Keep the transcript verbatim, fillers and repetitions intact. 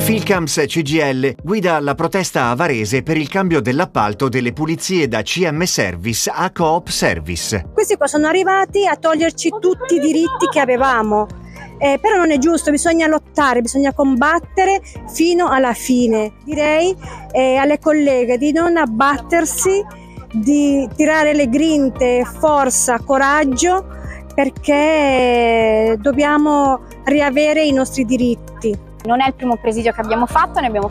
Filcams C G I L guida la protesta a Varese per il cambio dell'appalto delle pulizie da C M Service a Coop Service. Questi qua sono arrivati a toglierci tutti i diritti che avevamo, eh, però non è giusto, bisogna lottare, bisogna combattere fino alla fine. Direi eh, alle colleghe di non abbattersi, di tirare le grinte, forza, coraggio, perché dobbiamo riavere i nostri diritti. Non è il primo presidio che abbiamo fatto, ne abbiamo